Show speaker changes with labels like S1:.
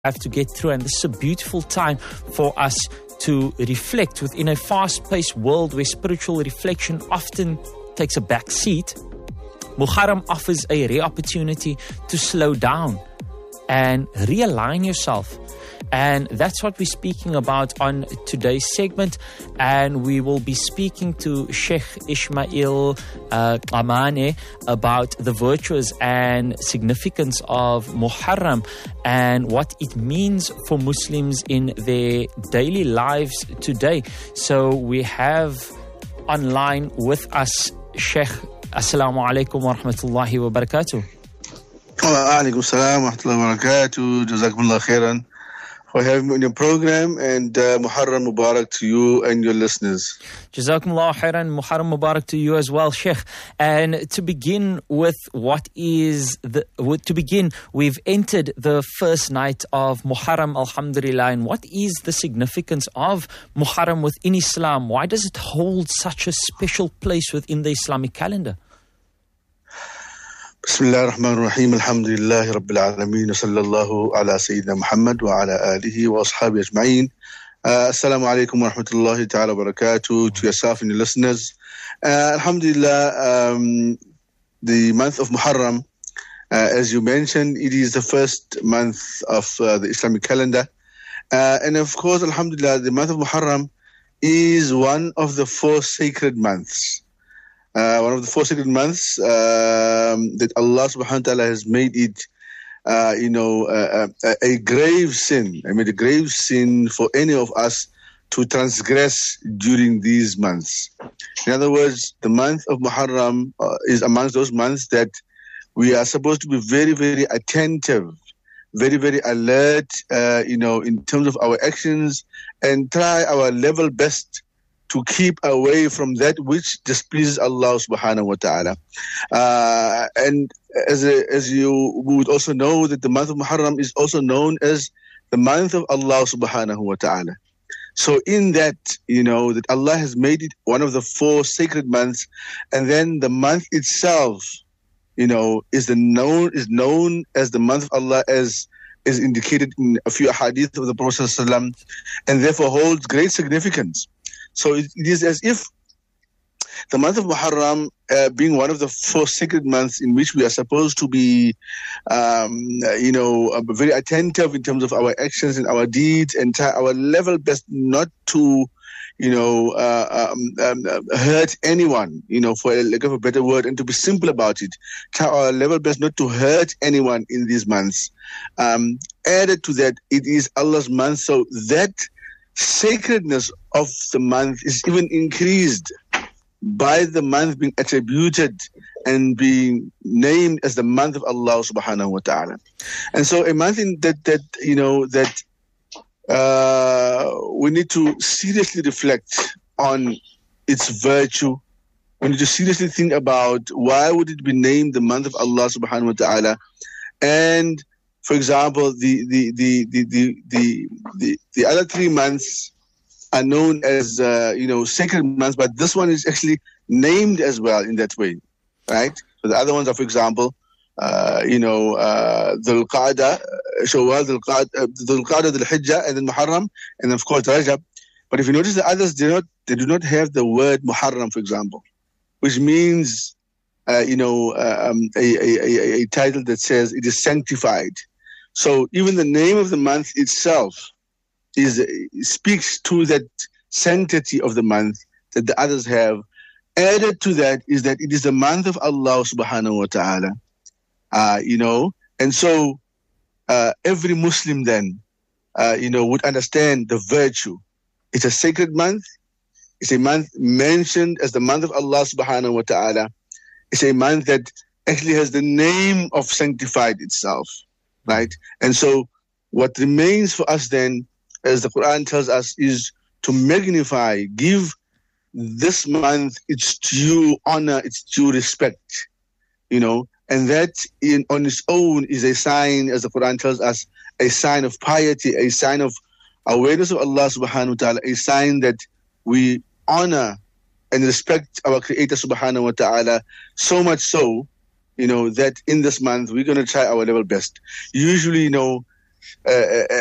S1: have to get through, and this is a beautiful time for us to reflect within a fast-paced world where spiritual reflection often takes a back seat. Muharram offers a rare opportunity to slow down and realign yourself. And that's what we're speaking about on today's segment. And we will be speaking to Sheikh Ismail Amane about the virtues and significance of Muharram and what it means for Muslims in their daily lives today. So we have online with us Sheikh. Assalamu alaikum wa rahmatullahi wa barakatuh.
S2: Wa alaikum salam wa rahmatullahi wa barakatuh. Jazakumullah khairan for having me on your program, and Muharram Mubarak to you and your listeners.
S1: Jazakumullah khairan, Muharram Mubarak to you as well, Sheikh. And to begin with, we've entered the first night of Muharram, alhamdulillah. And what is the significance of Muharram within Islam? Why does it hold such a special place within the Islamic calendar?
S2: Bismillah ar-Rahman ar-Rahim, alhamdulillahi rabbil alameen, wa sallallahu ala Sayyidina Muhammad wa ala alihi wa ashabi ajma'een. Assalamu alaikum wa rahmatullahi ta'ala wa barakatuh to yourself and your listeners. Alhamdulillah, the month of Muharram, as you mentioned, it is the first month of the Islamic calendar. And of course, alhamdulillah, the month of Muharram is one of the four sacred months. One of the four sacred months that Allah subhanahu wa ta'ala has made it, a grave sin. I mean, a grave sin for any of us to transgress during these months. In other words, the month of Muharram is amongst those months that we are supposed to be very, very attentive, very, very alert, in terms of our actions, and try our level best to keep away from that which displeases Allah subhanahu wa ta'ala. And as you would also know, that the month of Muharram is also known as the month of Allah subhanahu wa ta'ala. So in that, that Allah has made it one of the four sacred months, and then the month itself, is known as the month of Allah, as is indicated in a few hadith of the Prophet ﷺ, and therefore holds great significance. So it is as if the month of Muharram, being one of the four sacred months in which we are supposed to be, very attentive in terms of our actions and our deeds, and try our level best not to, hurt anyone, for lack of a better word, and to be simple about it. Try our level best not to hurt anyone in these months. Added to that, it is Allah's month, so that sacredness of the month is even increased by the month being attributed and being named as the month of Allah subhanahu wa ta'ala. And so a month in that we need to seriously reflect on its virtue. We need to seriously think about why would it be named the month of Allah subhanahu wa ta'ala. And for example, the other 3 months are known as sacred months, but this one is actually named as well in that way, right? So the other ones are, for example, Dhul Qa'dah, Shawwal, Dhul Qa'dah, Dhul Hijjah, and then Muharram, and of course Rajab. But if you notice, the others they do not have the word Muharram, for example, which means a title that says it is sanctified. So even the name of the month itself speaks to that sanctity of the month that the others have. Added to that is that it is the month of Allah subhanahu wa ta'ala, and so every Muslim then, would understand the virtue. It's a sacred month. It's a month mentioned as the month of Allah subhanahu wa ta'ala. It's a month that actually has the name of sanctified itself. Right? And so what remains for us then, as the Quran tells us, is to magnify, give this month its due honor, its due respect, and that on its own is a sign, as the Quran tells us, a sign of piety, a sign of awareness of Allah subhanahu wa ta'ala, a sign that we honor and respect our Creator subhanahu wa ta'ala, so much so, that in this month we're going to try our level best. Usually, uh,